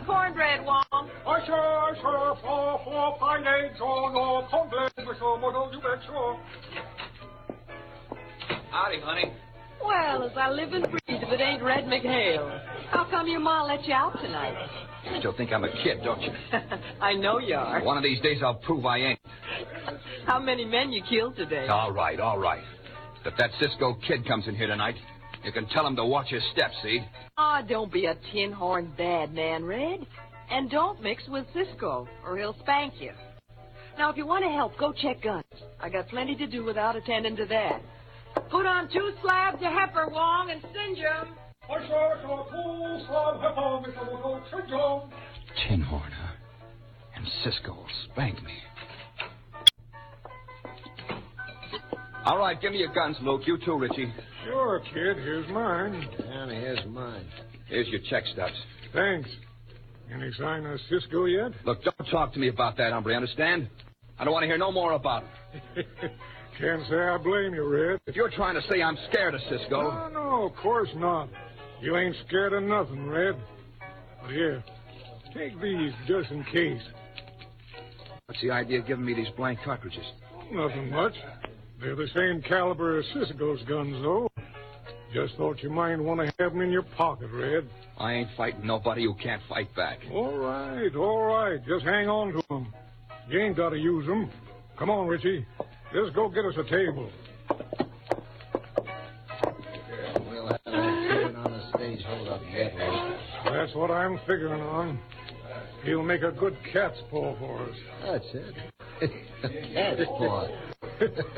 cornbread, Wong. I sure, 4 fine eggs on no cornbread, Mr. you bet sure. Howdy, honey. Well, as I live and breathe, if it ain't Red McHale. How come your ma let you out tonight? You still think I'm a kid, don't you? I know you are. One of these days I'll prove I ain't. How many men you killed today? All right. If that Cisco kid comes in here tonight, you can tell him to watch his steps, see? Ah, don't be a tin-horn bad man, Red. And don't mix with Cisco, or he'll spank you. Now, if you want to help, go check guns. I got plenty to do without attending to that. Put on 2 slabs of heifer, Wong, and singe 'em. I sure, 2 slab heifer, Mr. singe 'em. Tin horn, huh? And Cisco will spank me. All right, give me your guns, Luke. You too, Richie. Sure, kid. Here's mine. And here's mine. Here's your check stubs. Thanks. Any sign of Cisco yet? Look, don't talk to me about that, hombre, understand? I don't want to hear no more about it. Can't say I blame you, Red. If you're trying to say I'm scared of Cisco... No, of course not. You ain't scared of nothing, Red. But here, take these just in case. What's the idea of giving me these blank cartridges? Nothing much. They're the same caliber as Cisco's guns, though. Just thought you might want to have them in your pocket, Red. I ain't fighting nobody who can't fight back. All right. Just hang on to them. You ain't got to use them. Come on, Richie. Just go get us a table. We'll have that kid on the stage hold up yet, That's what I'm figuring on. He'll make a good cat's paw for us. That's it. Cat's paw.